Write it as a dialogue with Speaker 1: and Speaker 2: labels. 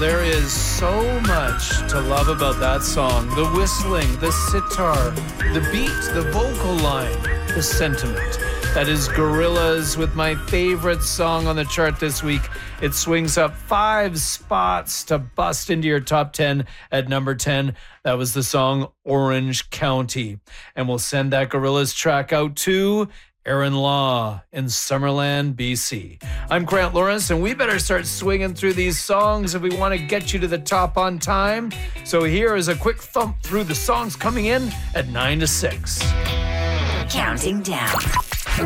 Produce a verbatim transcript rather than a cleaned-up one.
Speaker 1: there is so much to love about that song. The whistling, the sitar, the beat, the vocal line, the sentiment. That is Gorillaz with my favorite song on the chart this week. It swings up five spots to bust into your top ten at number ten. That was the song Orange County. And we'll send that Gorillaz track out to Aaron Law in Summerland, B C. I'm Grant Lawrence, and we better start swinging through these songs if we want to get you to the top on time. So here is a quick thump through the songs coming in at nine to six.
Speaker 2: Counting down.